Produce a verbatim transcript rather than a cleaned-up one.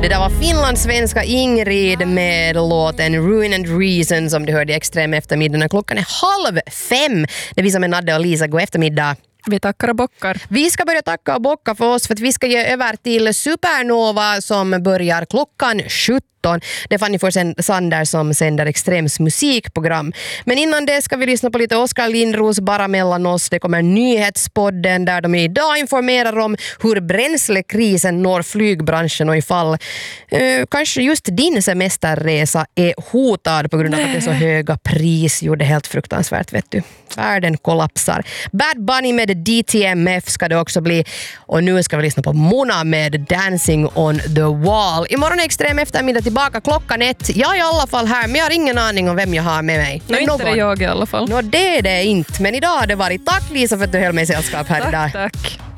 Det där var finlandssvenska Ingrid med låten Ruin and Reason som du hörde i Extrem eftermiddag. Klockan är halv fem. Det är vi som är Nadde och Lisa. God eftermiddag. Vi tackar och bockar. Vi ska börja tacka och bocka för oss för att vi ska ge över till Supernova som börjar klockan sjutton. Det är Fanny Forsander som sänder Extrems musikprogram. Men innan det ska vi lyssna på lite Oskar Lindros bara mellan oss. Det kommer nyhetspodden där de idag informerar om hur bränslekrisen når flygbranschen och ifall eh, kanske just din semesterresa är hotad på grund av att det är så höga pris. Jo, det är helt fruktansvärt, vet du. Världen kollapsar. Bad Bunny med D T M F ska det också bli. Och nu ska vi lyssna på Mona med Dancing on the Wall. Imorgon är Extrem eftermiddag tillbaka klockan ett. Jag är i alla fall här, men jag har ingen aning om vem jag har med mig. Men inte det jag i alla fall. Nå, det är det inte. Men idag har det varit. Tack Lisa för att du höll mig i sällskap här tack, idag. Tack.